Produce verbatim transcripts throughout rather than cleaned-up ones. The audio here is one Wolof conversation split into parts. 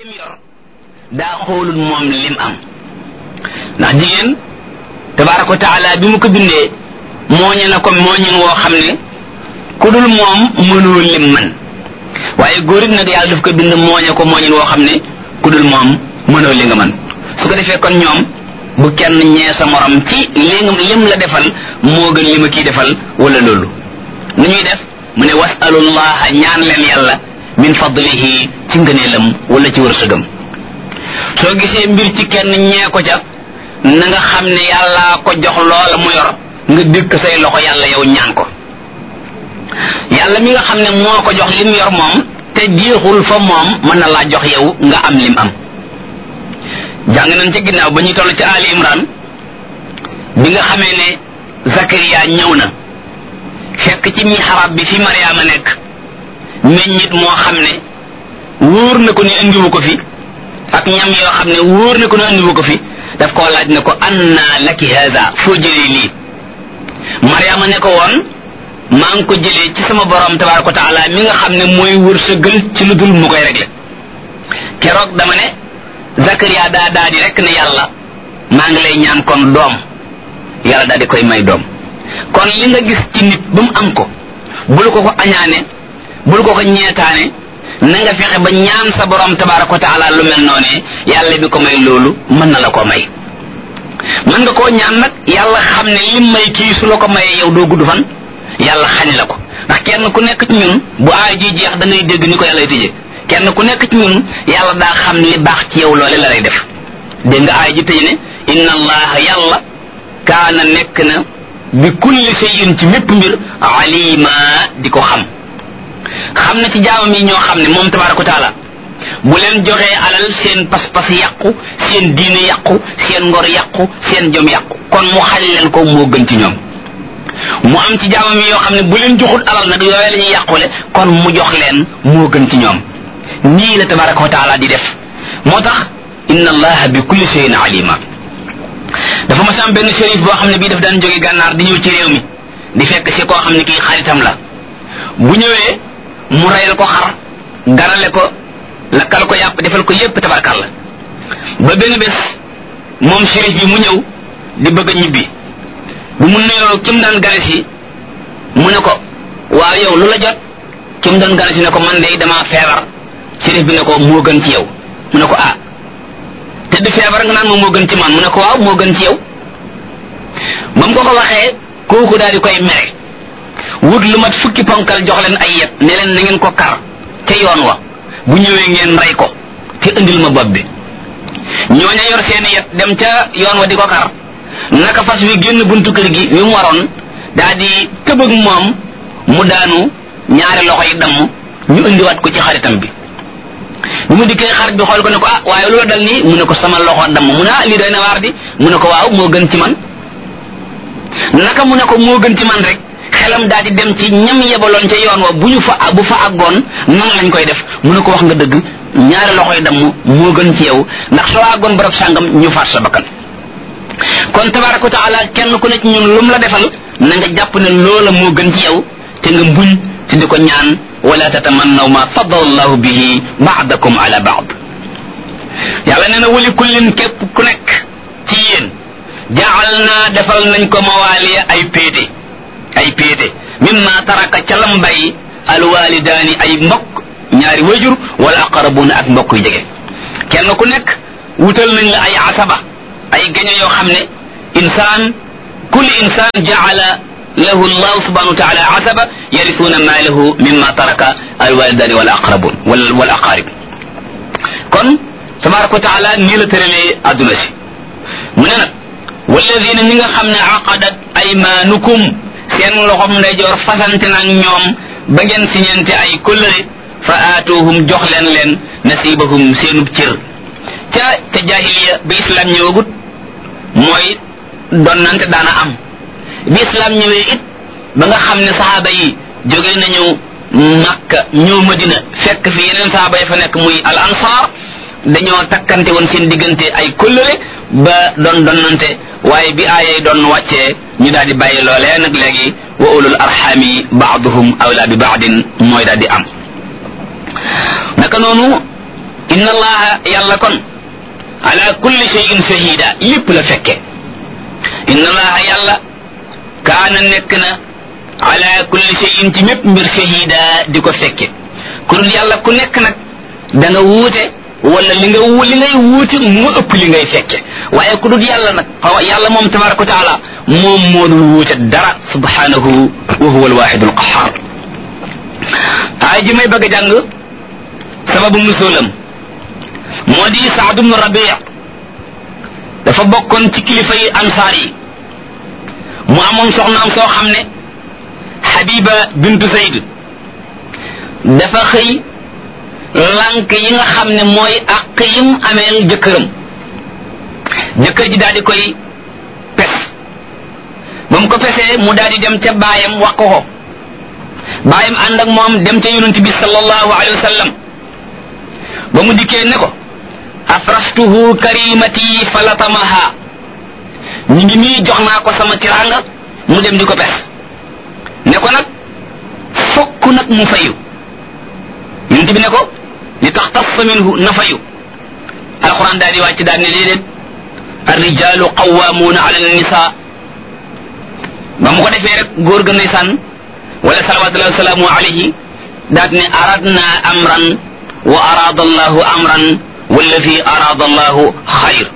lim yor daa xoolul moom lim am ndax jigéen tabaaraka wa taala bi mu ko bindee mooñe na ko mooñin woo xam ne ku dul moom mënoo lim man waaye góor it nag yàlla daf ko bind mooñe ko mooñin woo xam ne ku dul moom mënoo li nga man su ko defee kon ñoom bu kenn ñee sa morom ci li lim la defal moo gën li ma kii defal wala loolu nu ñuy def mu ne wasalullaha ñaan leen yàlla min fadlihi ci ngëneelam wala ci wërsëgam soo gisee mbir ci kenn ñee ko ca na nga xam ne yàlla ko jox loola mu yor nga dëkk say loxo yàlla yow ñaan ko yàlla mi nga xam ne moo ko jox lim yor moom te jeexul fa moom mën na laa jox yow nga am lim am jàng nañ ci ginnaaw ba ñuy toll ci Ali Imran bi nga xamee ne Zakariya ñëw na fekk ci mihrab bi fi Mariama nekk meññit moo xam ne wóor na ko ni indiwu ko fi ak ñam yoo xam ne wóor na ko ni indiwu ko fi daf koo laaj ne ko anna laki haza foo jëlee lii Mariama ne ko woon maa ngi ko jëlee ci sama borom tabaraka wa taala mi nga xam ne mooy wërsëgal ci lu dul mu koy réglé keroog dama ne Zakariya daa daa di rek ne yàlla maa ngi lay ñaan kon doom yàlla daa di koy may doom kon li nga gis ci nit ba mu am ko bul ko ko añaane bul ko ko ñeetaane na nga fexe ba ñaan sa borom tabaraka wa taala lu mel noonee yàlla bi ko may loolu mën na la ko may mën nga koo ñaan nag yàlla xam ne lim may kii su la ko mayee yow doo gudd fan yàlla xañ la ko ndax kenn ku nekk ci ñun bu aay ji jeex da ngay dégg ni ko yàlla tëjee kenn ku nekk ci ñun yàlla daa xam li baax ci yow loole la lay def dégg nga aay ji tëj ne inna allaha yàlla kaana nekk na bi kulli shay'in ci mépp mbir alima di ko xam xam na ci jaamam yi ñoo xam ne moom tabaraka wa taala bu leen joxee alal seen pas-pas yàqu seen diine yàqu seen ngor yàqu seen jom yàqu kon mu xañ leen ko moo gën ci ñoom mu am ci jaamam yi yoo xam ne bu leen joxul alal nag yooyu la ñuy yàqule kon mu jox leen moo gën ci ñoom nii la tabaraka wa taala di def moo tax inna allaha bi kulli shay'in alima dafa ma sam benn shérif boo xam ne bii daf daan jóge gànnaar di ñëw ci réew mi di fekk si koo xam ne kii xaritam la bu ñëwee mu reyal ko xar ganale ko lakkal ko yàpp defal ko yépp tabarakalla ba benn bés moom shérif bi mu ñëw di bëgg a ñibbi bu mu nuyoo kim daan gane si mu ne ko waaw yow lu la jot kim daan gane si ne ko man de damaa feebar shérif bi ne ko moo gën ci yow mu ne ko ah te di feebar nga naan moom moo gën ci man mu ne ko waaw moo gën ci yow ba mu ko ko waxee kooku daal di koy mere wut lu mat fukki ponkal jox leen ay yet ne leen na ngeen ko kar ca yoon wa bu ñëwee ngeen rey ko te indil ma bopp bi ñooña yor seeni yet dem ca yoon wa di ko kar naka fas wi génn buntu kër gi wi mu waroon daa di tëbëg moom mu daanu ñaari loxo yi damm ñu indiwaat ko ci xaritam bi bu mu dikkee xarit bi xool ko ne ko ah waaye lu la dal nii mu ne ko sama loxo damm mu ne ah lii doy na waar di mu ne ko waaw moo gën ci man naka mu ne ko moo gën ci man rek xelam daal di dem ci ñam yebaloon ca yoon wa bu ñu fa bu fa àggoon nan lañ koy def mu ne ko wax nga dëgg ñaari loxoy damm moo gën ci yow ndax soo àggoon barab sàngam ñu faat sa bakkan kon tabaraka wa taala kenn ku ne ci ñun lum la defal na nga jàpp ne loola moo gën ci yow te nga mbuñ te di ko ñaan wala tatamannaw ma faddala allahu bihi ba'dakum ala ba'd yàlla nee na wali kullin képp ku nekk ci yéen jaal naa defal nañ ko mawaaliya ay péete ay péete mimma taraka ca lam bay alwalidaani ay mbokk ñaari wayjur wala aqrabuna ak mbokk yu jege kenn ku nekk wutal nañ la ay asaba ay gaño yoo xam ne insaan kulli insaan jaala lahu allahu subhanahu wa taala asaba yarisuuna maalahu mimma taraka alwalidaani wal aqrabun wal wal aqarib kon tabaraka wa taala nii la tëralee adduna si mu ne nag walladina ñi nga xam ne aqadat aymaanukum seen loxom ndeyjoor fasante nag ñoom ba ngeen siñente ay kóllëre fa aatuhum jox leen leen nasibahum seenub cër ca ca jahiliya bi islam ñëwagut mooy donnante daana am bi islam ñëwee it ba nga xam ne sahaaba yi jóge nañu Makka ñëw Madina fekk fi yeneen sahaaba yi fa nekk muy al ansar dañoo takkante woon seen diggante ay kóllëre ba doon donnante waaye bi aayay doon wàccee ñu daal di bàyyi loolee nag léegi wa ulul arxami baaduhum awla bi baadin mooy daal di am naka noonu inna allaha yàlla kon ala kulli shay'in shahida lépp la fekke inna allaha yàlla kaana nekk na ala kulli shay'in ci mépp mbir shahida di ko fekke ku dul yàlla ku nekk nag da nga wuute wala li nga wu li ngay wuute mu ëpp li ngay fekke waaye ku dul yàlla nag yàlla moom tabaraka wa taala moom moo dul wuute dara subhanahu wa huwa alwahidul qahhar ay ji may bëgg a jàng sababu nuzulam moo di Saad ibn Rabi' dafa bokkoon ci kilifa yi ansaar yi mu amoon soxnaam soo xam ne Habiba bintu Zayd dafa xëy lànk yi nga xam ne mooy àq yim ameel jëkkëram jëkkër ji daal di koy pes ba mu ko pesee mu daal di dem ca baayam wax ko ko baayam ànd ak moom dem ca yonent bi sallallahu alayhi wa sallam ba mu dikkee ne ko afrastuhu karimati falatamaha ñi ngi nii jox naa ko sama tiraanga mu dem di ko pes ne ko nag fokk nag mu fayu yonent bi ne ko li tax tas minhu na fayu alquran daal di wàcc daal ne déedéet arrijalu qawwamuna ala nisa ba mu ko defee rek góor ga ndeysaan wala salawatullahi wasalaamu alayhi daat ne aradna amran wa arada allahu amran walladi arada allahu xayr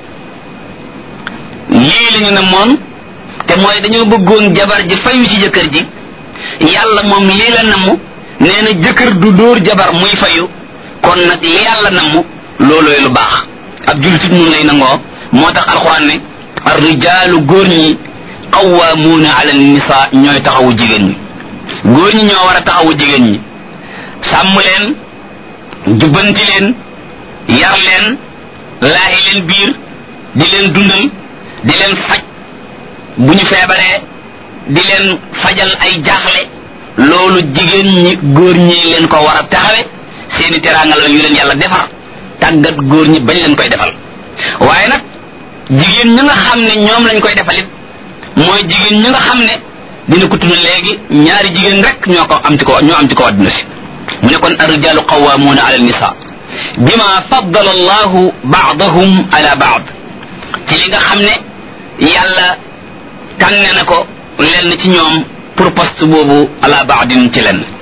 lii la ñu ne moon te mooy dañoo bëggoon jabar ji fayu ci jëkkër ji yàlla moom lii la namm nee na jëkkër du dóor jabar muy fayu kon nag li yàlla namm loolooy lu baax ab jullitit nun lay nangoo moo tax alxuraan ne ar-rijaalu góor ñi qawwaamuuna ala nisaa ñooy taxawu jigéen ñi góor ñi ñoo war a taxawu jigéen ñi sàmm leen jubbanti leen yar leen laahi leen biir di leen dundal di leen faj bu ñu feebaree di leen fajal ay jaaxle loolu jigéen ñi góor ñi leen ko war a taxawe seeni teraanga la yu leen yàlla defar tàggat góor ñi bañ leen koy defal waaye nag jigéen ñi nga xam ne ñoom lañ koy defalit mooy jigéen ñi nga xam ne dina ko tudd léegi ñaari jigéen rek ñoo ko am ci ko ñoo am ci ko adduna si mu ne kon ar-rijaalu qawwaamuuna ala an-nisaa bima faddala allahu ba'dahum ala ba'd ci li nga xam ne yàlla tànne na ko lenn ci ñoom pour poste boobu ala ba'din ci lenn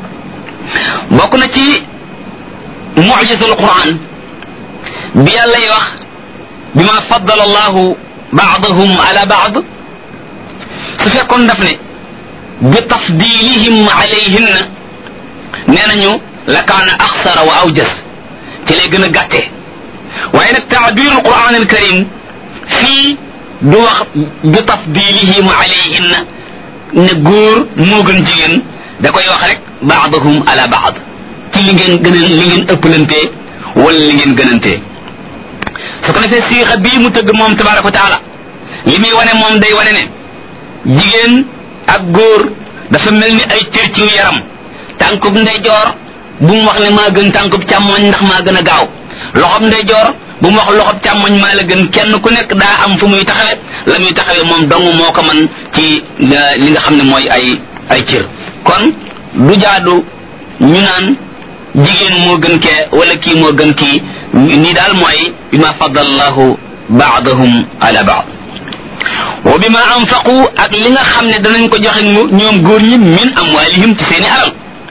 bokk na ci mu'jizul Qur'an bi yàlla yi wax bima faddala allahu ba'dahum ala ba'd su fekkoon daf ne bi tafdilihim alayhinna nee nañu la kaana axsara wa awjas ci lay gën a gàttee waaye nag taabirul Qur'an al karim fii du wax bi tafdilihim alayhinna ne góor moo gën jigéen da koy wax rek ba'dahum ala ba'd ci li ngeen gën a li ngeen ëppalantee wala li ngeen gënantee su ko defee siixa bii mu tëgg moom tabaraka wa taala li muy wane moom day wane ne jigéen ak góor dafa mel ni ay cër ci yaram tànkub ndeyjoor bu mu wax ne maa gën tànkub càmmoñ ndax maa gën a gaaw loxob ndeyjoor bu mu wax loxob càmmoñ maa la gën kenn ku nekk daa am fu muy taxawe la muy taxawe moom dong moo ko man ci li nga xam ne mooy ay ay cër kon du jaadu ñu naan jigéen moo gën kee wala kii moo gën kii nii daal mooy bima faddallahu ba'dahum ala ba'd wa bima anfaqu ak li nga xam ne danañ ko joxe ñoom góor ñi min amwalihim ci seeni alal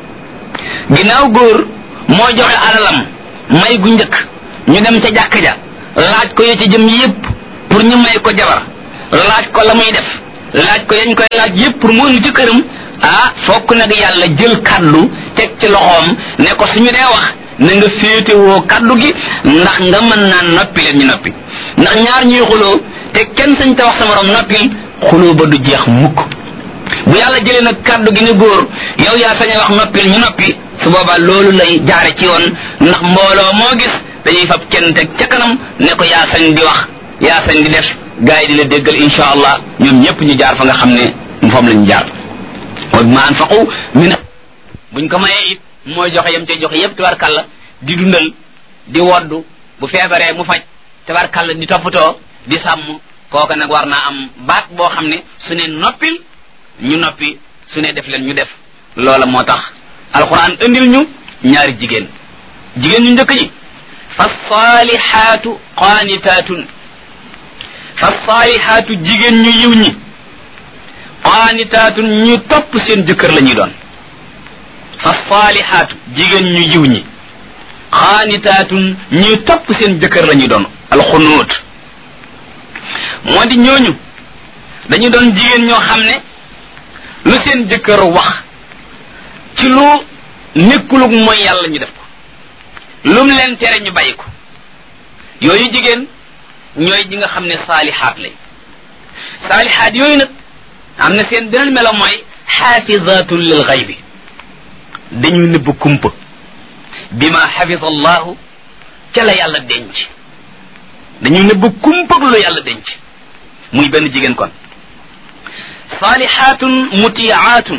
ginnaaw góor moo joxe alalam may gu njëkk ñu dem ca jàkka ja laaj ko ya ci jëm yépp pour ñu may ko jabar laaj ko la muy def laaj ko yañ koy laaj yépp pour mu indi ci këram ah fokk nag yàlla jël kaddu teg ci loxoom ne ko suñu dee wax na nga féetewoo kaddu gi ndax nga mën naa noppi leen ñu noppi ndax ñaar ñuy xuloo te kenn sañ te wax sa morom noppil xuloo ba du jeex mukk bu yàlla jëlee nag kaddu gi ne góor yow yaa sañ a wax noppil ñu noppi su boobaa loolu lay jaare ci yoon ndax mbooloo moo gis dañuy fab kenn teg ca kanam ne ko yaa sañ di wax yaa sañ di def gaa yi di la déggal insha allah ñoom ñëpp ñu jaar fa nga xam ne fam lañu jaar wa bima anfaqu min buñ ko mayee it mooy joxe yam cay joxe yépp tabarkàlla di dundal di woddu bu feebaree mu faj tabarkàlla di toppatoo di sàmm kooka nag war naa am baat boo xam ne su ne noppil ñu noppi su ne def leen ñu def loola moo tax alquran indil ñu ñaari jigéen jigéen ñu njëkk ñi fa saalihaatu qaanitaatun fa saalihaatu jigéen ñu yiw ñi qaanitaatun ñu topp seen jëkkër la ñuy doon fa saalihaatu jigéen ñu yiw ñi qaanitaatun ñu topp seen jëkkër la ñuy doon alxunuut moo di ñooñu dañu doon jigéen ñoo xam ne lu seen jëkkër wax ci lu nekkulug mooy yàlla ñu def ko lum leen tere ñu bàyyi ko yooyu jigéen ñooy ji nga xam ne saalihaat lañ saalihaat yooyu nag am na seen beneen melo mooy xaafizatun lil xaybi dañu nëbb kumpa bi ma xafisa allahu ca la yàlla denc dañu nëbb kumpa lu yàlla denc muy benn jigéen kon saalihaatun mutiyaatun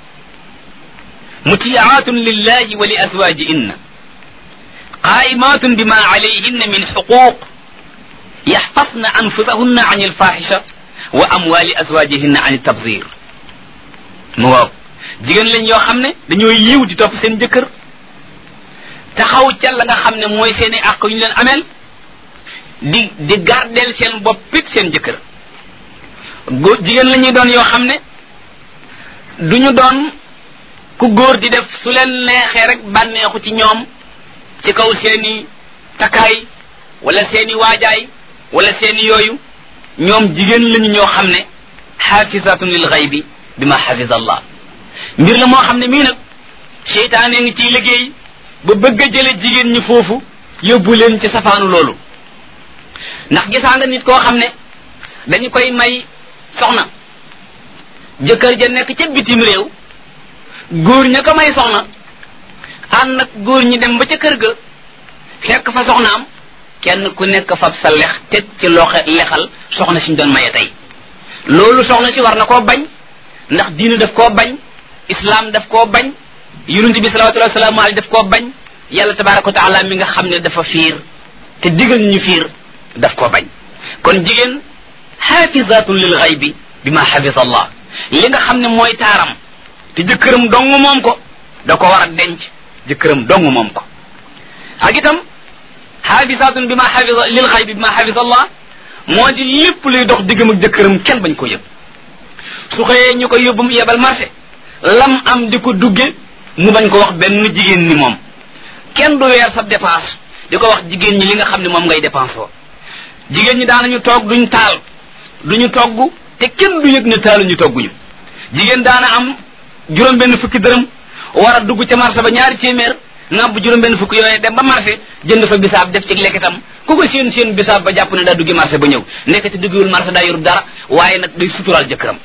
mutiyaatun lillahi wa li azwajihinna qaimatun bima alayhinna min xuquq yaxfasna anfusahunna an alfahisha wa amwali azwajihinna an tabzir mu waaw jigéen lañ yoo xam ne dañoo yiw di topp seen jëkkër taxaw ca la nga xam ne mooy seeni àq yu ñu leen ameel di di gardeel seen boppit seen jëkkër góor jigéen la ñuy doon yoo xam ne duñu doon ku góor di def su leen neexee rek bànneexu ci ñoom ci kaw seeni takkaay wala seeni waajaay wala seeni yooyu ñoom jigéen lañu ñoo xam ne xaafisatun lil xaybi bi ma xafisa allah mbir la moo xam ne mii nag seytaane ngi ciy liggéey ba bëgg a jële jigéen ñi foofu yóbbu leen ci safaanu loolu ndax gisaa nga nit koo xam ne dañu koy may soxna jëkkër ja nekk ca bitim réew góor ña ko may soxna ànd nag góor ñi dem ba ca kër ga fekk fa soxnaam kenn ku nekk fab sa lex teg ci loxe lexal soxna siñ doon maye tey loolu soxna si war na koo bañ ndax diinu daf koo bañ islam daf koo bañ yonent bi salawatullahi wasalaamu alayhi daf koo bañ yàlla tabaraka wa taala mi nga xam ne dafa fiir te digal ñu fiir daf koo bañ kon jigéen xaafizatun lil xaybi bi ma xafisa allah li nga xam ne mooy taaram te jëkkëram dong moom ko da ko war a denc jëkkëram dong moom ko ak itam xaafizatun bi ma xafisa lil xaybi bi ma xafisa allah moo di lépp luy dox diggam ak jëkkëram kenn bañ ko yëg su xëyee ñu ko yóbbu mu yebal marché lam am di ko dugge mu bañ ko wax benn jigéen ni moom kenn du weer sa dépense di ko wax jigéen ñi li nga xam ne moom ngay dépense woo jigéen ñi daanañu toog duñ taal duñu togg te kenn du yëg ne taaluñu togguñu jigéen daana am juróom benn fukki dërëm war a dugg ca marché ba ñaari téeméer nga bu juróom benn fukki yooyee dem ba marché jënd fa bisaab def ci lekkitam ku ko seen seen bisaab ba jàpp ne daa duggi marché ba ñëw nekkati duggiwul marché daa yorub dara waaye nag day suturaal jëkkëram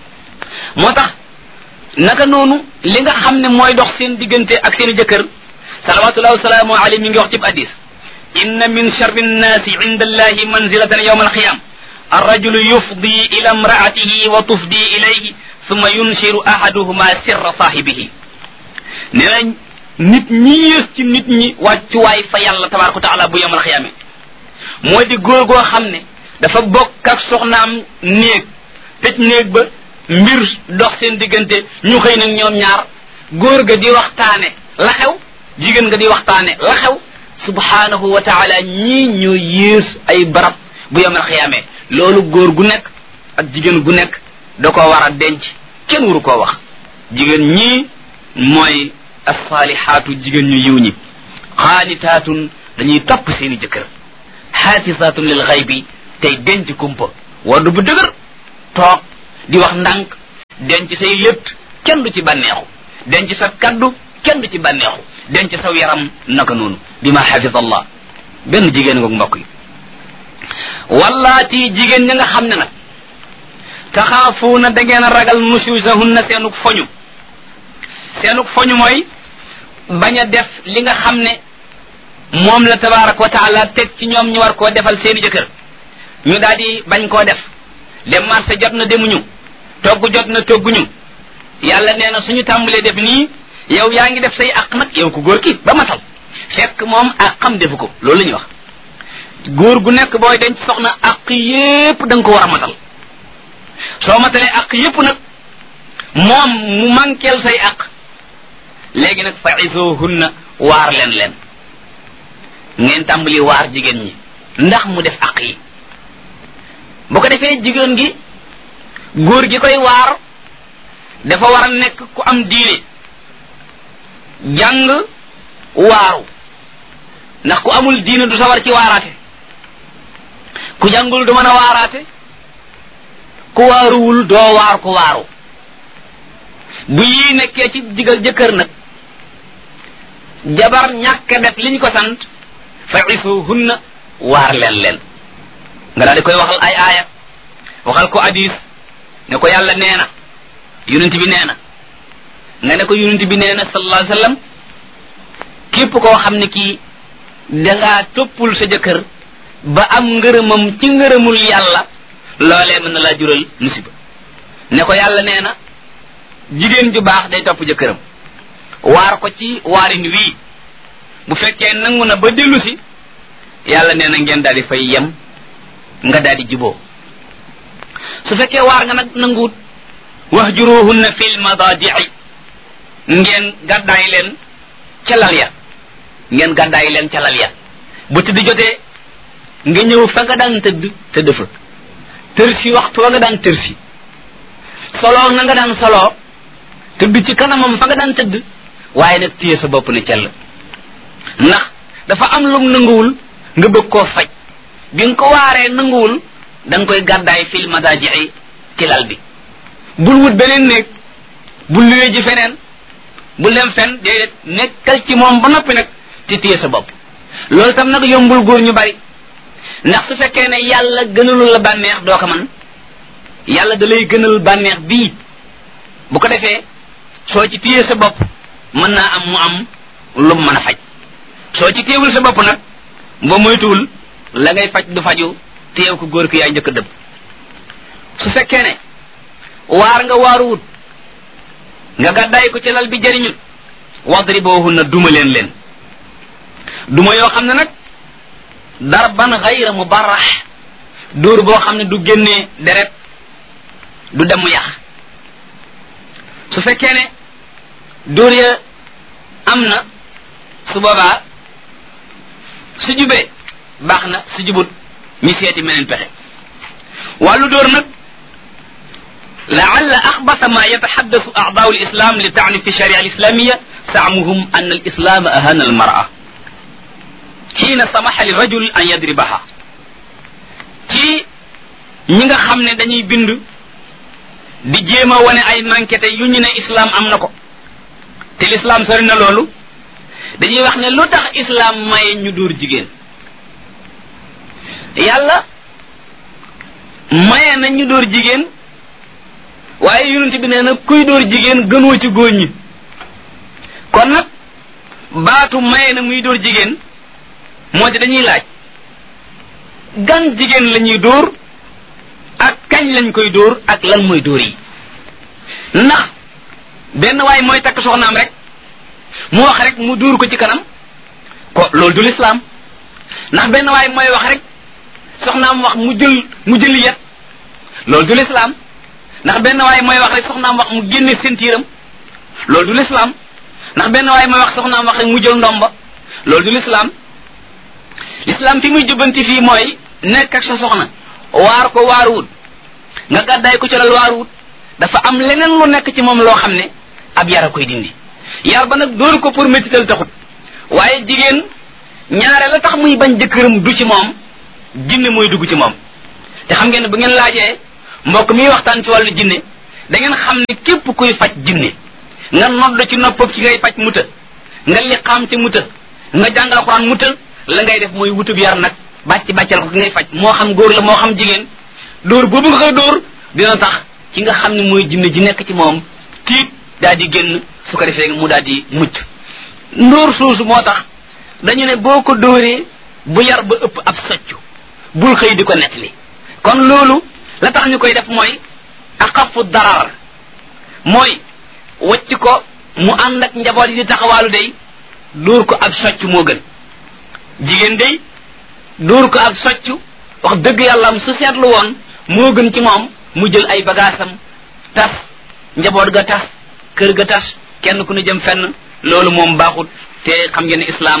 moo tax naka noonu li nga xam ne mooy dox seen diggante ak seen i jëkkër salawatullahi wasalaamu alayhi mi ngi wax ci hadis inna min charri nnaasi inda allahi manzilatan yawma alqiyam arrajulu yufdi ila imraatihi wa tufdi ilayhi summa yunshiru ahaduhuma sirra saahibihi nee na nit ñi yées ci nit ñi wàccuwaay fa yàlla tabaraka wa taala bu yawma alqiyame moo di góor goo xam ne dafa bokk ak soxnaam néeg tëj néeg ba mbir dox seen diggante ñu xëy nag ñoom ñaar góor ga di waxtaane la xew jigéen nga di waxtaane la xew subhanahu wa taala ñii ñoo yées ay barab bu yamal xiyaamee loolu góor gu nekk ak jigéen gu nekk da ko war a denc kenn waru koo wax jigéen ñii mooy asalihaatu jigéen ñu yiw ñi xaanitaatun dañuy topp seeni jëkkër xaafisaatun lil xaybi tey denc kumpa waddu bu dëgër toog di wax ndànk denc say létt kenn du ci bànneexu denc sa kaddu kenn du ci bànneexu denc saw yaram naka noonu bi ma xafis allah benn jigéen ngoog mbokk yi wallaati jigéen ña nga xam ne nag taxaafuuna da ngeen a ragal nusuusahunna seenuk foñu seenuk foñu mooy bañ a def li nga xam ne moom la tabaraka wa taala teg ci ñoom ñu war koo defal seeni jëkkër ñu daal di bañ koo def dem marché jot na demuñu togg jot na togguñu yàlla nee na suñu tàmbalee def nii yow yaa ngi def say àq nag yow ko góor ki ba matal fekk moom àqam defu ko loolu la ñuy wax góor gu nekk booy denc soxna àq yépp da nga ko war a matal soo matalee àq yépp nag moom mu manqueel say àq léegi nag fa izuhunna waar leen leen ngeen tàmbali waar jigéen ñi ndax mu def aq yi bu ko defee jigéen gi góor gi koy waar dafa war a nekk ku am diine jàng waaru ndax ku amul diine du sawar ci waaraate ku jàngul du mën a waaraate ku waaruwul doo waar ku waaru bu yii nekkee ci jigal jëkkër nag jabar ñàkk def liñ ko sant fa isuhunna waar leen leen nga daal di koy waxal ay aaya waxal ko hadis ne ko yàlla nee na yonent bi nee na nga ne ko yonent bi nee na sallallahu alayhi wasallam képp koo xam ne kii dangaa toppul sa jëkkër ba am ngërëmam ci ngërëmul yàlla loolee mën na laa jural musiba ne ko yàlla nee na jigéen ju baax day topp jëkkëram waar ko ci waarin wii bu fekkee nangu na ba dellu si yàlla nee na ngeen daal di fay yem nga daal di juboo su fekkee waar nga nag nanguut wahjuruhunna fil madaji'i ngeen gàddaay leen ca lal ya ngeen gàddaay leen ca lal ya bu tëdd jotee nga ñëw fa nga daan tëdd tëdd fa tërsi waxtu wa nga daan tërsi soloo na nga daan soloo tëdd ci kanamam fa nga daan tëdd waaye nag téye sa bopp ne cell ndax dafa am lum nanguwul nga bëgg koo faj bi nga ko waaree nanguwul da nga koy gàddaay fil madaji'i ci lal bi bul wut beneen néeg bul luwee ji feneen bul dem fen déedéet nekkal ci moom ba noppi nag te téye sa bopp loolu tam nag yombul góor ñu bari ndax su fekkee ne yàlla gënalul la bànneex doo ko man yàlla da lay gënal bànneex bii bu ko defee soo ci téye sa bopp mën naa am mu am lu mu mën a faj soo ci téewul sa bopp nag ba moytuwul la ngay faj du faju téew ko góor ki yaay njëkk a dëbb su fekkee ne waar nga waaruwut nga gàddaay ko ci lal bi jëriñul wadribuhunna duma leen leen duma yoo xam ne nag darban ghayra mubarrah dóor boo xam ne du génnee deret du dem yax su fekkee ne dóor ya am na su boobaa su jubee baax na su jubut ñu seeti meneen pexe wàllu dóor nag لعل أخبث ما يتحدث أعضاء الإسلام لتعني في الشريعة الإسلامية زعمهم أن الإسلام أهان المرأة حين سمح للرجل أن يضربها ci ñi nga xam ne dañuy bind di jéem a wane ay manquete yu ñu ne islam am na ko te l'islam sori na loolu dañuy wax ne lu tax islam maye ñu dóor jigéen yàlla maye na ñu dóor jigéen waaye yonent bi nee na kuy dóor jigéen gënoo ci góor ñi kon nag baatu maye na muy dóor jigéen moo di dañuy laaj gan jigéen la ñuy dóor ak kañ lañ koy dóor ak lan mooy dóor yi ndax benn waay mooy takk soxnaam rek mu wax rek mu dóor ko ci kanam ko loolu du lislaam ndax benn waay mooy wax rek soxnaam wax mu jël mu jëli yet loolu du lislaam ndax benn waay mooy wax rek soxnaam wax mu génne sentiiram loolu du lislaam ndax benn waay mooy wax soxnaam wax rek mu jël ndomba loolu du lislaam lislaam fi muy jubbanti fii mooy nekk ak sa soxna waar ko waaruwut nga gàddaay ko ci lal waaruwut dafa am leneen lu nekk ci moom loo xam ne ab yar a koy dindi yar ba nag dóor ko pour métital taxut waaye jigéen ñaare la tax muy bañ jëkkëram du ci moom jinne mooy dugg ci moom te xam ngeen ne bu ngeen laajee mbokk mi waxtaan ci wàllu jinne da ngeen xam ne képp kuy faj jinne nga nodd ci noppam ci ngay faj muta nga liqaam ci muta nga jàng alxuraan muta la ngay def mooy wutub yar nag bàcc bàccal ko ki ngay faj moo xam góor la moo xam jigéen dóor boobu nga koy dóor dina tax ci nga xam ne mooy jinne ji nekk ci moom tiit daal di génn su ko defee mu daal di mucc ndóor soosu moo tax dañu ne boo ko dóoree bu yar ba ëpp ab soccu bul xëy di ko nettali kon loolu la tax ñu koy def mooy aqafu darar mooy wacc ko mu ànd ak njaboot yi di taxawaalu day dóor ko ab soccu moo gën jigéen day dóor ko ab soccu wax dëgg yàlla am su seetlu woon moo gën ci moom mu jël ay bagaasam tas njaboot ga tas kër ga tas kenn ku ne jëm fenn loolu moom baaxut te xam ngeen ne islam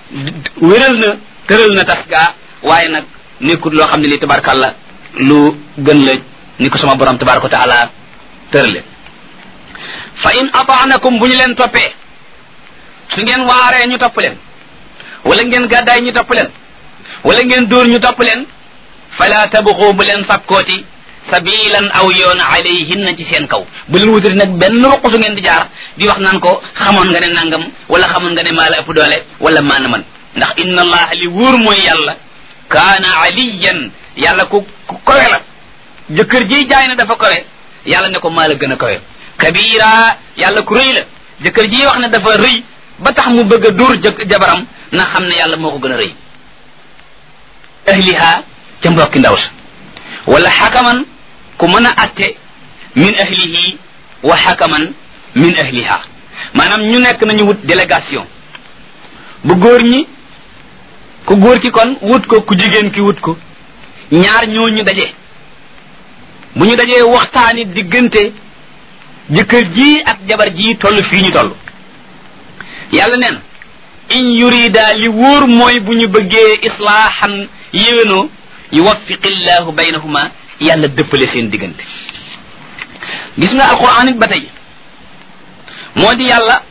wéral na tëral na tas gaa waaye nag nekkul loo xam ne li tabarkàlla lu gën la ni ko sama borom tabaraka wa taala tërale fa in ataanakum bu ñu leen toppee su ngeen waaree ñu topp leen wala ngeen gàddaay ñu topp leen wala ngeen dóor ñu topp leen fala tabxu bu leen sakkooti sabilan aw yoon alayhinna ci seen kaw bu leen wutati nag benn ruq su ngeen di jaar di wax naan ko xamoon nga ne nangam wala xamoon nga ne maa la ëpp doole wala maa na man ndax inna allaha li wóor mooy yàlla kaana aliyan yàlla ku ku kowe la jëkkër ji jaay na dafa kowe yàlla ne ko maa la gën a kowe kabira yàlla ku rëy la jëkkër ji wax ne dafa rëy ba tax mu bëgg a dóor jëkk jabaram na xam ne yàlla moo ko gën a rëy ahliha ca mbokki ndaw sa wala xakaman ku mën a atte min ahlihi wa xakaman min ahliha maanaam ñu nekk nañu wut délégation bu góor ñi ku góor ki kon wut ko ku jigéen ki wut ko ñaar ñooñu daje bu ñu dajee waxtaani diggante jëkkër ji ak jabar ji toll fii ñu toll yàlla neen in yurida li wóor mooy bu ñu bëggee islaahan yéwénoo yuwaffiqillahu baynahuma yàlla dëppale seen diggante gis nga alquran it ba tey moo di yàlla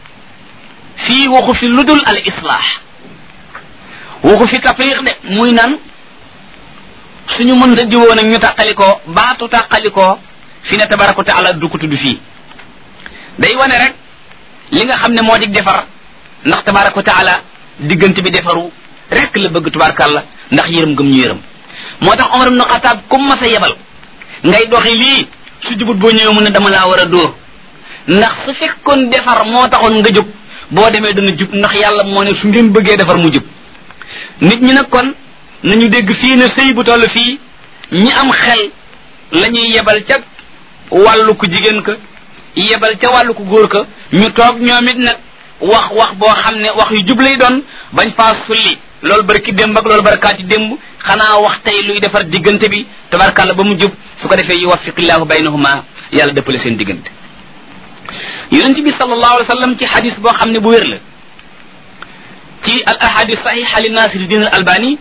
fii waxu fi ludul al islaax waxu fi tafriq de muy nan suñu mënta diwoo nag ñu tàqalikoo baatu tàqalikoo fi ne tabaraka wa taala du ko tudd fii day wane rek li nga xam ne moo di defar ndax tabaraka wa taala diggante bi defaru rek la bëgg tubaarkàlla ndax yërëm gëm ñu yërëm moo tax Omar ibn Khattab comme ma sa yebal ngay doxi lii su jubut boo ñëwee mu ne dama laa war a dóor ndax su fekkoon defar moo taxoon nga jub boo demee dana jub ndax yàlla moo ne su ngeen bëggee defar mu jub nit ñi nag kon nañu dégg fii ne sëy bu toll fii ñi am xel la ñuy yebal ca wàllu ku jigéen ka yebal ca wàllu ku góor ka ñu toog ñoom it nag wax wax boo xam ne wax yu jub lay doon bañ faa sulli loolu barki démb ak loolu barkaati démb xanaa wax tey luy defar diggante bi tabarkàlla ba mu jub su ko defee yuwaffiqillahu baynahuma yàlla dëppale seen diggante yonent bi sallallahu alayhi wa sallam ci xadis boo xam ne bu wér la ci al ahadis saxiha li nasiruddin al albani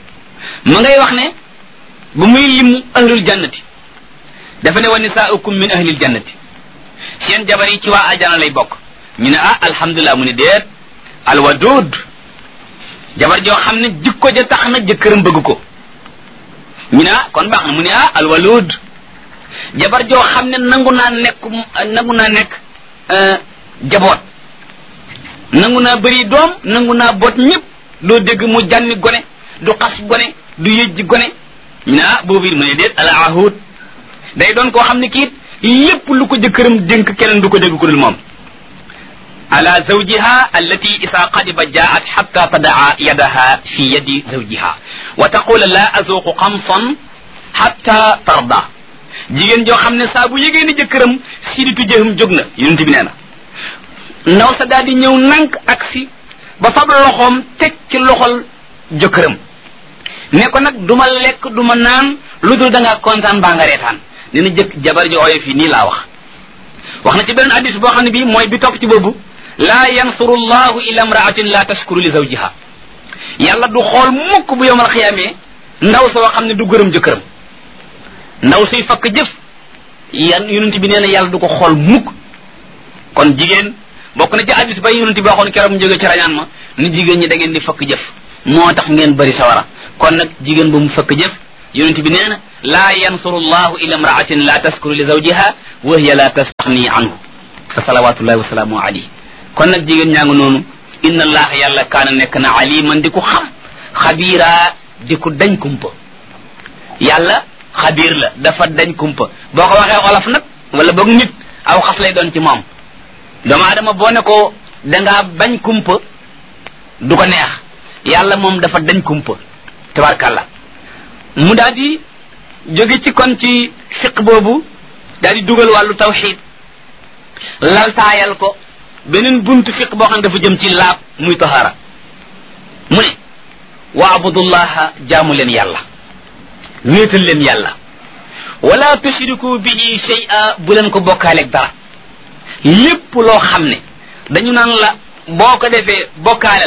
ma ngay wax ne bu muy lim ahlul jannati dafa ne wa nisaaukum min ahlil jannati seen jabar yi ci waa ajana lay bokk ñu ne ah alhamdulilah mu ne déet alwadud jabar joo xam ne jikko ja tax na jëkkëram bëgg ko ñu ne ah kon baax na mu ne ah alwalud jabar joo xam ne nangu naa nekk nangu naa nekk jaboot nangu naa bëri doom nangu naa boot ñëpp doo dégg mu jànni gone du xas gone du yëjji gone ñu ne ah boobu it mu ne déet al ahud day doon koo xam ne kiit lépp lu ko jëkkëram dénk keneen du ko dégg ku dul moom ala zawjiha allati isa qadiba jaat hatta tadaa yadaha fi yadi zawjiha wa taqula la azuqu xamsan hatta tarda jigéen joo xam ne saa bu yëgee ni jëkkëram siditu jëxum jóg na yonent bi nee na ndaw sa daal di ñëw nank ak si ba fab loxoom teg ci loxol jëkkëram ne ko nag du ma lekk du ma naan lu dul da ngaa kontaan baa nga reetaan nee na jëkk jabar ji ooyo fii nii laa wax wax na ci beneen hadis boo xam ne bii mooy bi topp ci boobu laa yansuru llahu ila imraatin la tashkuru li zawjiha yàlla du xool mukk bu yowmal xiyaamee ndaw soo xam ne du gërëm jëkkëram ndaw suy fakk jëf yan yonent bi nee na yàlla du ko xool mukk kon jigéen bokk na ci hadis ba yonent bi waxoon keroog mu jógee ci rañaan ma ni jigéen ñi da ngeen di fakk jëf moo tax ngeen bëri sawara kon nag jigéen bu mu fakk jëf yonent bi nee na laa yansuru llahu ila imraatin la taskuru li zawjiha wa hiya la tastaxni anhu fa salawatullahi wa salaamu alayhi kon nag jigéen ñaa ngi noonu inna allaha yàlla kaana nekk na aliman di ko xam xabiira di ko dañ kumpa yàlla xabiir la dafa dañ kumpa boo ko waxee olof nag wala boog nit aw xas lay doon ci moom doomu aadama boo ne ko dangaa bañ kumpa du ko neex yàlla moom dafa dañ kumpa tabarkàlla mu daal di jóge ci kon ci fiq boobu daal di dugal wàllu tawxid laltaayal ko beneen buntu fiq boo xam ne dafa jëm ci laab muy tahara mu ne wa abudullaha jaamu leen yàlla wéetal leen yàlla wala tushriku bihi shay'a bu leen ko bokkaaleeg dara lépp loo xam ne dañu naan la boo ko defee bokkaale la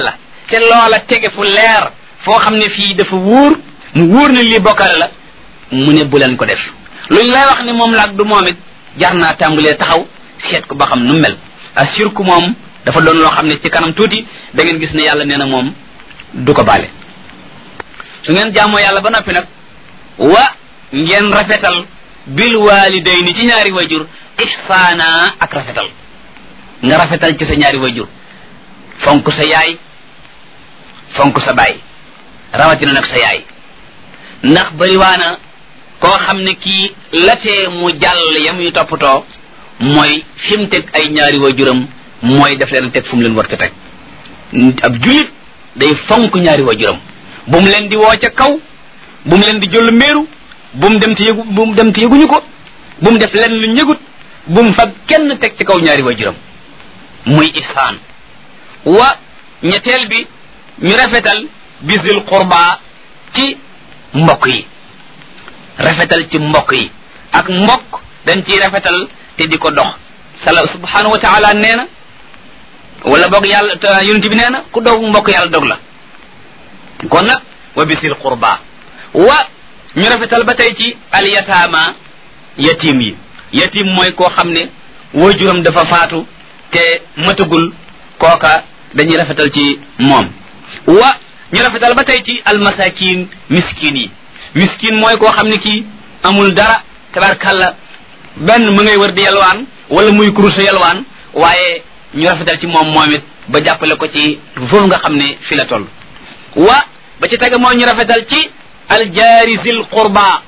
te loola tege fu leer foo xam ne fii dafa wóor mu wóor ne lii bokkale la mu ne bu leen ko def luñ lay wax ne moom la ak du moom it jar naa tàmbalee taxaw seet ko ba xam nu mel asirku moom dafa doon loo xam ne ci kanam tuuti da ngeen gis ne yàlla nee na moom du ko baale su ngeen jaamoo yàlla ba noppi nag wa ngeen rafetal bil walidayni ci ñaari wayjur ihsaana ak rafetal nga rafetal ci sa ñaari wayjur fonk sa yaay fonk sa baay rawatina nag sa yaay ndax bariwaana koo xam ne kii latee mu jàll yam yu toppatoo mooy fi mu teg ay ñaari waajuram mooy def leen teg fu mu leen war a teg ab jullit day fonk ñaari waajuram bu mu leen di woo ca kaw bu mu leen di jollu meeru bu mu dem te yëgu bu mu dem te yëguñu ko bu mu def leen lu ñëgut bu mu fab kenn teg ci kaw ñaari waajuram muy ihsaan wa ñetteel bi ñu rafetal bisil qurba ci mbokk yi rafetal ci mbokk yi ak mbokk dañ ciy rafetal te di ko dox sala subhanahu wa taala nee na wala boog yàlla yonent bi nee na ku dog mbokk yàlla dog la kon nag wa bisil qurba wa ñu rafetal ba tey ci al yataama yatim yi yatim mooy koo xam ne waajuram dafa faatu te matagul kooka dañuy rafetal ci moom wa ñu rafetal ba tey ci al masakin miskin yi miskin mooy koo xam ne kii amul dara tabarkalla benn mu ngay wër di yalwaan wala muy kuruse yalwaan waaye ñu rafetal ci moom moom it ba jàppale ko ci foofu nga xam ne fi la toll wa ba ci tege mooy ñu rafetal ci aljaari zil qurba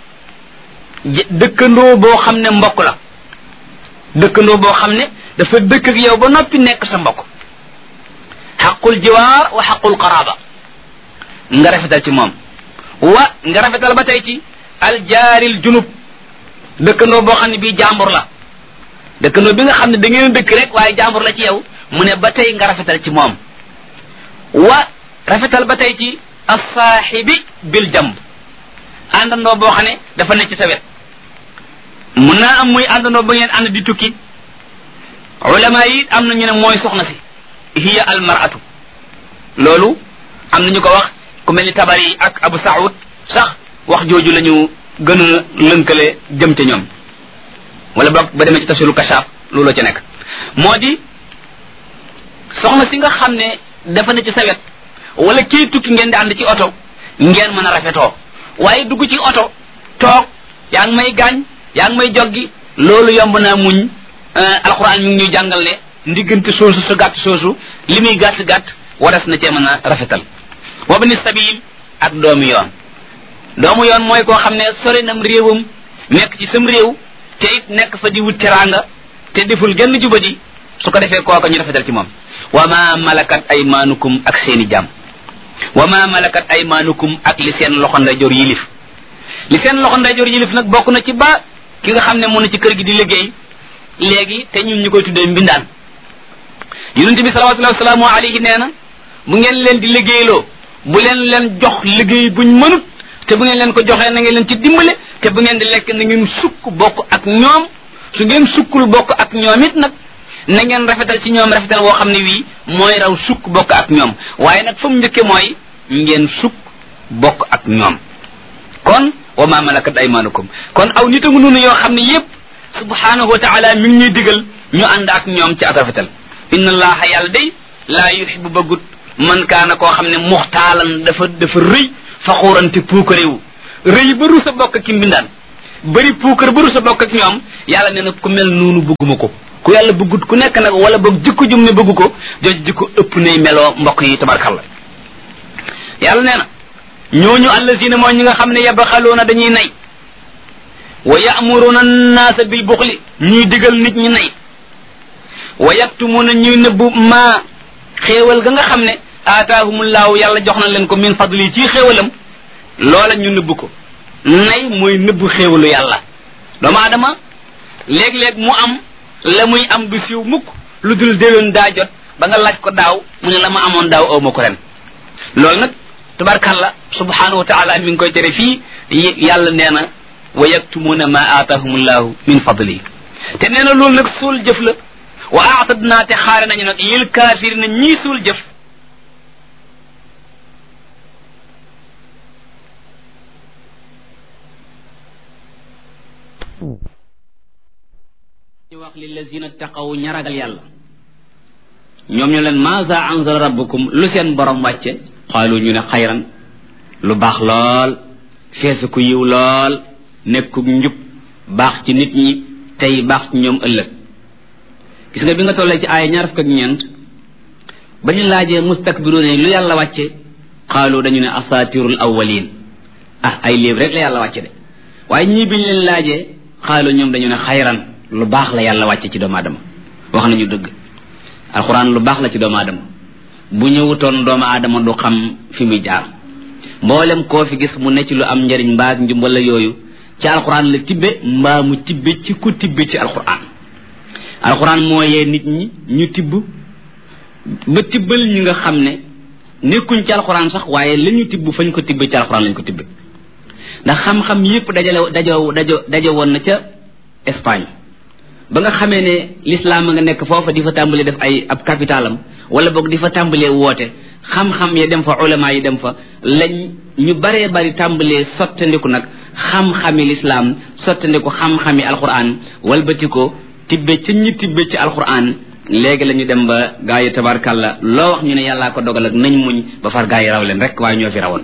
dëkkandoo boo xam ne mbokk la dëkkandoo boo xam ne dafa dëkk ak yow ba noppi nekk sa mbokk xaqul jiwaar wa xaqul qaraba nga rafetal ci moom wa nga rafetal ba tey ci aljaaril junub dëkkandoo boo xam ne bii jàmbur la dëkkandoo bi nga xam ne da ngeen dëkk rek waaye jàmbur la ci yow mu ne ba tey nga rafetal ci moom wa rafetal ba tey ci assaaxibi bil jamb àndandoo boo xam ne dafa nekk ci sa wet mun naa am muy àndandoo ba ngeen ànd di tukki ulama yi am na ñu ne mooy soxna si hiya al mar'atu loolu am na ñu ko wax ku mel ni Tabari ak Abu Saoud sax wax jooju la ñu gën a lënkale jëm ca ñoom wala boog ba demee ci tafsiru Kashaaf loolu ci nekk moo di soxna si nga xam ne dafa ne ci sa wet wala kii tukki ngeen di ànd ci oto ngeen mën a rafetoo waaye dugg ci oto toog yaa ngi may gaañ yaa ngi may joggi loolu yomb naa muñ alquran mi ngi ñuy jàngal ne ndiggante soosu su gàtt soosu li muy gàtt gàtt waras na cee mën a rafetal wabni sabil ak doomu yoon doomu yoon mooy koo xam ne sori nam réewam nekk ci sam réew te it nekk fa di wut teraanga te deful genn jubadi su ko defee kooka ñu rafetal ci moom wa ma malakat aymaanukum ak seeni jaam wa ma malakat aymaanukum ak li seen loxo ndeyjoor yilif li seen loxo ndeyjoor yilif nag bokk na ci ba ki nga xam ne mu na ci kër gi di liggéey léegi te ñun ñu koy tuddee mbindaan yonent bi salawatullahi wasalaamu alayhi nee na bu ngeen leen di liggéeyloo bu leen leen jox liggéey buñ mënut te bu ngeen leen ko joxee na ngeen leen ci dimbale te bu ngeen di lekk na ngeen sukk bokk ak ñoom su ngeen sukkul bokk ak ñoom it nag na ngeen rafetal ci ñoom rafetal woo xam ne wii mooy raw sukk bokk ak ñoom waaye nag fa mu njëkke mooy ngeen sukk bokk ak ñoom kon wa ma malakat aymanukum kon aw nit a ngi noonu yoo xam ne yépp subhanahu wa taala mi ngi ñuy digal ñu ànd ak ñoom ci ak rafetal inna allaha yàlla day laa yuhibbu bëggut man kaana koo xam ne muxtaalan dafa dafa rëy faxuurante puukaréewu rëy ba rus a bokk ki mbindaan bëri puukar ba rus a bokk ak ñoom yàlla nee na ku mel noonu bëgguma ko ku yàlla bëggut ku nekk nag wala boog jikko jum ne bëggu ko jooju jikko ëpp nay meloo mbokk yi tabarkalla yàlla nee na ñooñu allazina mooy ñi nga xam ne yabxaluuna dañuy nay wa ya'muruna an-naasa bil buxli ñuy digal nit ñi nay wa yaktumuna ñuy nëbbu maa xéewal ga nga xam ne aataahumullaahu yàlla jox na leen ko min fadli ci xéewalam loola ñu nëbbu ko nay mooy nëbbu xéewalu yàlla doomu aadama léeg-léeg mu am la muy am du siiw mukk lu dul déwén daa jot ba nga laaj ko daaw mu ne la ma amoon daaw aw ma ko ren loolu nag tabarkalla subhanahu wa taala mi ngi koy tere fii yàlla nee na wa yaktumuna ma aatahumullahu min fadli te nee na loolu nag suul jëf la wa aatadnaa te xaare nañu nag lil kaafirina ñii suul jëf wax lillazina taqaw ña ragal yàlla ñoom ñu leen maza anzala rabbukum lu seen borom wàcce xaalu ñu ne xayran lu baax lool feesu ku yiw lool nekkug njub baax ci nit ñi tey baax ci ñoom ëllëg gis nga bi nga tollee ci aaya ñaar fukk ak ñeent ba ñu laajee mustakbiruuna lu yàlla wàcce xaalu dañu ne asatirul awwalin ah ay livre rek la yàlla wàcce de waaye ñii biñ leen laajee xaalu ñoom dañu ne xayran lu baax la yàlla wàcce ci doomu aadama wax nañu dëgg alxuraan lu baax la ci doomu aadama bu ñëwutoon doomu aadama du xam fi muy jaar mboolem koo fi gis mu ne ci lu am njariñ mbaa njum wala yooyu ci alxuraan la tibbe mbaa mu tibbe ci ku tibbe ci alxuraan alxuraan moo yee nit ñi ñu tibb ba tibbal ñi nga xam ne nekkuñ ci alxuraan sax waaye la ñu tibb fañ ko tibbe ci alxuraan lañ ko tibbe ndax xam-xam yépp dajale dajo dajo dajo woon na ca Espagne ba nga xamee ne l'islam nga nekk foofa di fa tàmbalee def ay ab capitalam wala boog di fa tàmbalee woote xam-xam ya dem fa ulama yi dem fa lañ ñu baree bari tàmbalee sottandiku nag xam-xami l'islam sottandiku xam-xami alquran walbati ko tibbe ci ñi tibbe ci alquran léegi la ñu dem ba gaa yi tabarkàlla loo wax ñu ne yàllaa ko dogal ak nañ muñ ba far gaa yi raw leen rek waaye ñoo fi rawoon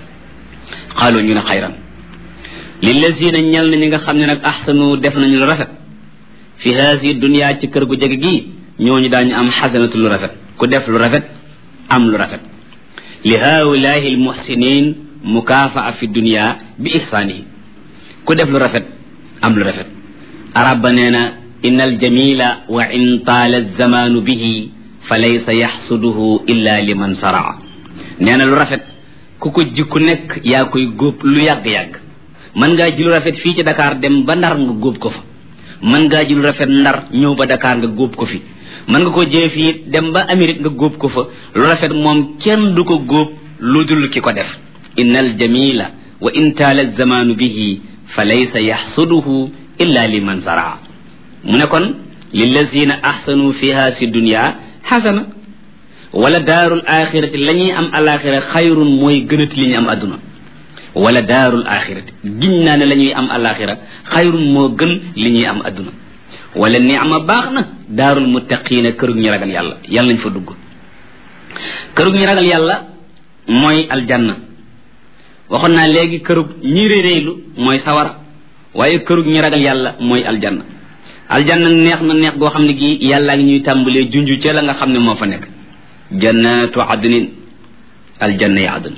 xaalu ñu ne xayran lillazina ñel na ñi nga xam ne nag ahsanu def nañu lu rafet fi haasi dunya ci kër gu jege gii ñooñu daañu am xasanatu lu rafet ku def lu rafet am lu rafet li haulahi almuhsinin mukafaa fi dunya bi ihsanihi ku def lu rafet am lu rafet arab ba nee na inna aljamila wa in taala alzamanu bihi fa laysa yaxsuduhu illa liman saraa nee na lu rafet ku ko ji ku nekk yaa koy góob lu yàgg-yàgg mën ngaa ji lu rafet fii ci Dakar dem ba Ndar nga góob ko fa mën ngaa ji lu rafet Ndar ñëw ba Dakar nga góob ko fi mën nga ko jëlee fii dem ba Amérique nga góob ko fa lu rafet moom kenn du ko góob lu dul ki ko def innal jamila wa in taala zamanu bihi fa laysa yaxsuduhu illa liman saraa mu ne kon lillazina ahsanu fiha si dunya xasana wala daarul axirati la ñuy am alaxira xayrun mooy gënati li ñu am adduna wala daarul axirati giñ naa ne la ñuy am alaxira xayrun moo gën li ñuy am adduna wala ni'ma baax na daarul muttaqiina kërug ñi ragal yàlla yàlla nañ fa dugg kërug ñi ragal yàlla mooy aljanna waxoon naa léegi kërug ñi réeréylu mooy sawara waaye kërug ñi ragal yàlla mooy aljanna aljanna neex na neex goo xam ne gii yàllaa ngi ñuy tàmbalee junju ca la nga xam ne moo fa nekk jannatu adnin aljanna yi adn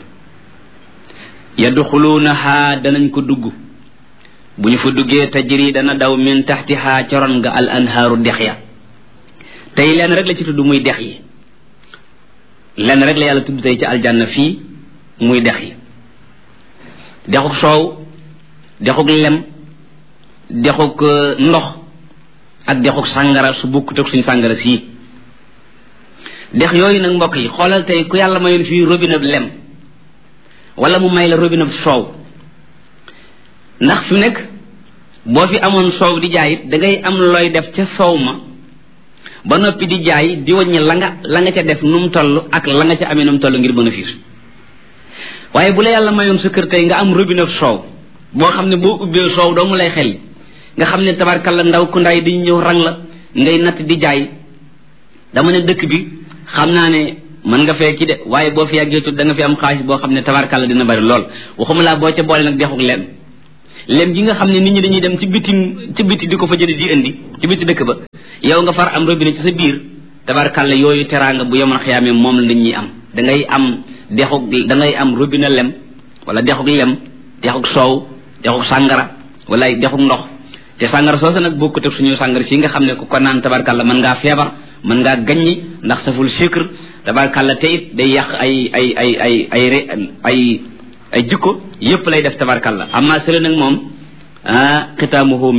yadxuluunaha danañ ko dugg bu ñu fa duggee tajri dana daw min taxtiha coron nga al anhaaru dex ya tey lenn rek la ci tudd muy dex yi lenn rek la yàlla tudd tey ci aljanna fii muy dex yi dexuk soow dexuk lem dexuk ndox ak dexuk sàngara su bokkut ak suñu sàngara sii dex yooyu nag mbokk yi xoolal tey ku yàlla mayoon fii robinet lem wala mu may la robinet soow ndax fi nekk boo fi amoon soow di jaay it da ngay am looy def ca soow ma ba noppi di jaay di wàññi la nga la nga ca def nu mu toll ak la nga ca amee nu mu toll ngir bénéfice waaye bu la yàlla mayoon sa kër tey nga am robinet soow boo xam ne boo ubbee soow doo mu lay xel nga xam ne tabarkalla ndaw ku ndaay dañu ñëw rang la ngay natt di jaay dama ne dëkk bi xam naa ne mën nga fee ki de waaye boo fi yàggee tut da nga fi am xaalis boo xam ne tabarkalla dina bari lool waxuma laa boo ca boole nag dexuk lem lem gi nga xam ne nit ñi dañuy dem ci bitim ci biti di ko fa jëli di indi ci biti dëkk ba yow nga far am robinet ci sa biir tabarkalla yooyu teraanga bu yemoon xiyaamee moom la nit ñi am da ngay am dexuk da ngay am robinet lem wala dexuk lem dexuk soow dexuk sàngara wala dexuk ndox te sàngara soosa nag bokkut ak suñu sàngara si nga xam ne ku ko naan tabarkalla mën ngaa feebar mën ngaa gaññi ndax saful sucre tabarkalla te it day yàq ay ay ay ay ay ay ay jikko yépp lay def tabarkalla amma sële nag moom ah xitaamuhu